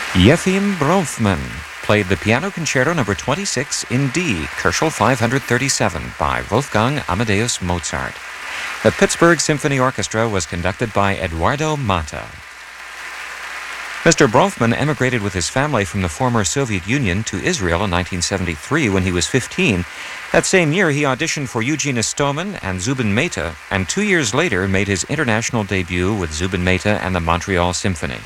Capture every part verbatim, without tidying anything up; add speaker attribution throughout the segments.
Speaker 1: Yefim Bronfman played the Piano Concerto number twenty-six in D, Koelschel five thirty-seven, by Wolfgang Amadeus Mozart. The Pittsburgh Symphony Orchestra was conducted by Eduardo Mata. Mister Bronfman emigrated with his family from the former Soviet Union to Israel in nineteen seventy-three when he was fifteen. That same year, he auditioned for Eugene Istomin and Zubin Mehta, and two years later made his international debut with Zubin Mehta and the Montreal Symphony.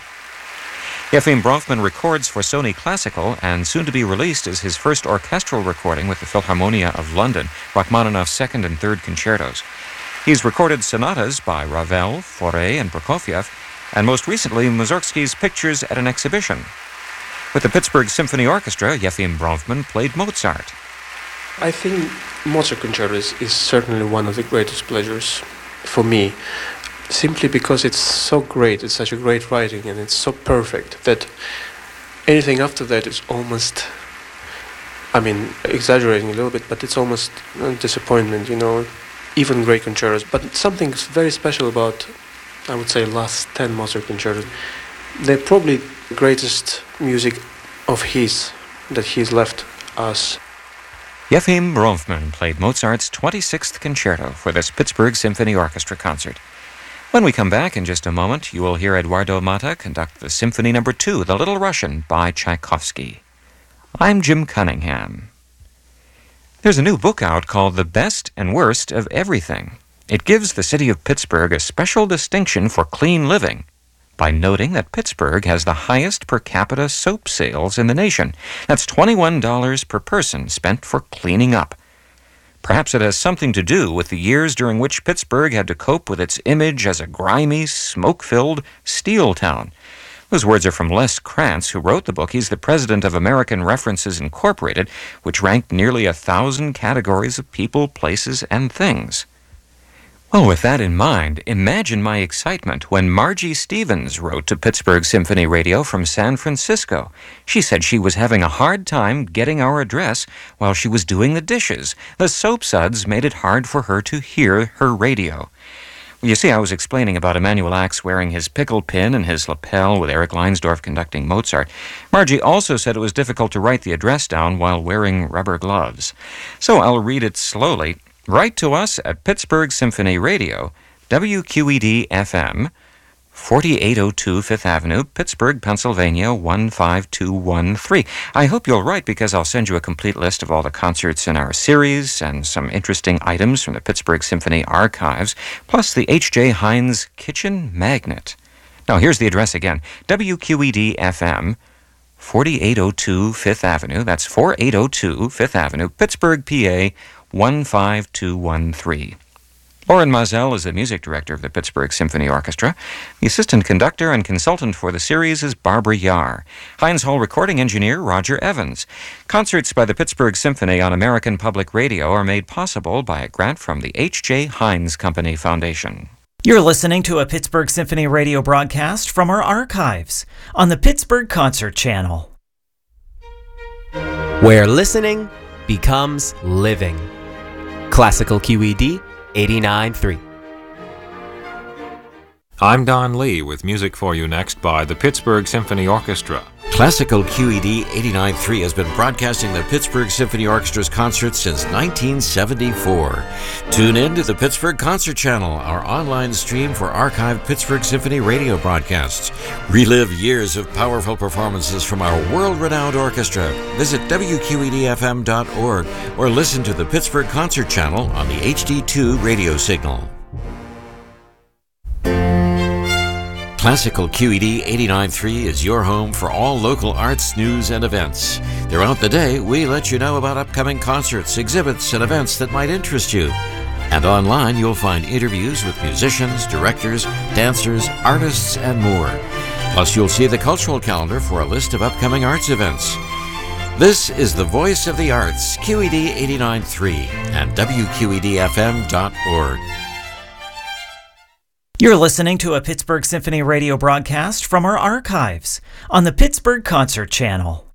Speaker 1: Yefim Bronfman records for Sony Classical, and soon to be released is his first orchestral recording with the Philharmonia of London, Rachmaninoff's second and third concertos. He's recorded sonatas by Ravel, Fauré, and Prokofiev, and most recently Mussorgsky's Pictures at an Exhibition. With the Pittsburgh Symphony Orchestra, Yefim Bronfman played Mozart.
Speaker 2: I think Mozart concertos is certainly one of the greatest pleasures for me, simply because it's so great, it's such a great writing, and it's so perfect that anything after that is almost, I mean, exaggerating a little bit, but it's almost a disappointment, you know, even great concertos. But something very special about, I would say, last ten Mozart concertos. They're probably the greatest music of his that he's left us.
Speaker 1: Yefim Bronfman played Mozart's twenty-sixth Concerto for this Pittsburgh Symphony Orchestra concert. When we come back in just a moment, you will hear Eduardo Mata conduct the Symphony Number Two, The Little Russian, by Tchaikovsky. I'm Jim Cunningham. There's a new book out called The Best and Worst of Everything. It gives the city of Pittsburgh a special distinction for clean living by noting that Pittsburgh has the highest per capita soap sales in the nation. That's twenty-one dollars per person spent for cleaning up. Perhaps it has something to do with the years during which Pittsburgh had to cope with its image as a grimy, smoke-filled steel town. Those words are from Les Krantz, who wrote the book. He's the president of American References Incorporated, which ranked nearly a thousand categories of people, places, and things. Well, with that in mind, imagine my excitement when Margie Stevens wrote to Pittsburgh Symphony Radio from San Francisco. She said she was having a hard time getting our address while she was doing the dishes. The soap suds made it hard for her to hear her radio. You see, I was explaining about Emanuel Ax wearing his pickle pin and his lapel with Eric Leinsdorf conducting Mozart. Margie also said it was difficult to write the address down while wearing rubber gloves. So I'll read it slowly. Write to us at Pittsburgh Symphony Radio, W Q E D F M, forty-eight oh two Fifth Avenue, Pittsburgh, Pennsylvania, one five two one three. I hope you'll write because I'll send you a complete list of all the concerts in our series and some interesting items from the Pittsburgh Symphony archives, plus the H J Heinz Kitchen Magnet. Now, here's the address again, W Q E D F M, forty-eight oh two Fifth Avenue, that's forty-eight oh two Fifth Avenue, Pittsburgh, P A, one five two one three. Lauren Mazel is the music director of the Pittsburgh Symphony Orchestra. The assistant conductor and consultant for the series is Barbara Yar. Heinz Hall recording engineer Roger Evans. Concerts by the Pittsburgh Symphony on American Public Radio are made possible by a grant from the H J Heinz Company Foundation.
Speaker 3: You're listening to a Pittsburgh Symphony Radio broadcast from our archives on the Pittsburgh Concert Channel,
Speaker 4: where listening becomes living. Classical Q E D eighty-nine point three.
Speaker 5: I'm Don Lee with music for you next by the Pittsburgh Symphony Orchestra.
Speaker 6: Classical Q E D eighty-nine point three has been broadcasting the Pittsburgh Symphony Orchestra's concerts since nineteen seventy-four. Tune in to the Pittsburgh Concert Channel, our online stream for archived Pittsburgh Symphony radio broadcasts. Relive years of powerful performances from our world-renowned orchestra. Visit W Q E D F M dot org or listen to the Pittsburgh Concert Channel on the H D two radio signal. Classical Q E D eighty-nine point three is your home for all local arts, news, and events. Throughout the day, we let you know about upcoming concerts, exhibits, and events that might interest you. And online, you'll find interviews with musicians, directors, dancers, artists, and more. Plus, you'll see the cultural calendar for a list of upcoming arts events. This is the Voice of the Arts, Q E D eighty-nine point three, and W Q E D F M dot org.
Speaker 3: You're listening to a Pittsburgh Symphony Radio broadcast from our archives on the Pittsburgh Concert Channel.